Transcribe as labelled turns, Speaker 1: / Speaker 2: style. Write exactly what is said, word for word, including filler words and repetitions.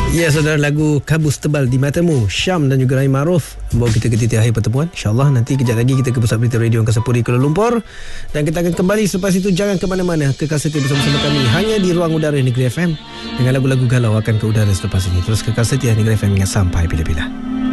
Speaker 1: Ya, saudara, lagu Kabus Tebal di Matamu, Syam dan juga Rahim Ma'ruf membawa kita ke titik akhir pertemuan. InsyaAllah nanti kejap lagi kita ke Pusat Berita Radio Angkasa Puri Kuala Lumpur, dan kita akan kembali selepas itu. Jangan ke mana-mana, kekal setia bersama-sama kami hanya di Ruang Udara Negeri F M dengan lagu-lagu galau akan ke udara selepas ini. Terus kekal setia Negeri F M hingga sampai bila-bila.